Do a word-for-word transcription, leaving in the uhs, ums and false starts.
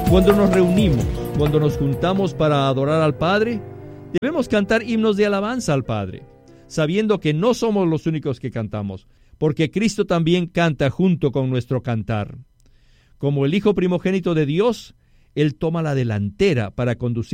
Cuando nos reunimos, cuando nos juntamos para adorar al Padre, debemos cantar himnos de alabanza al Padre, sabiendo que no somos los únicos que cantamos, porque Cristo también canta junto con nuestro cantar. Como el Hijo primogénito de Dios, Él toma la delantera para conducir